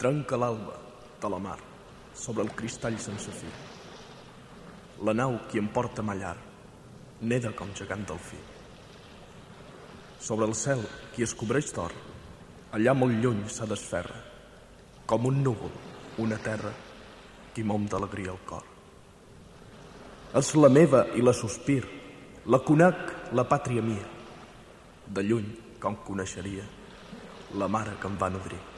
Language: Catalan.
Trenca l'alba de la mar sobre el cristall sense fi. La nau qui em porta a ma llar neda com gegant delfí. Sobre el cel qui es cobreix d'or, allà molt lluny se desferra, com un núvol, una terra, qui mom d'alegria el cor. És la meva i la sospir, la conec, la pàtria mia. De lluny, com coneixeria, la mare que em va nodrir.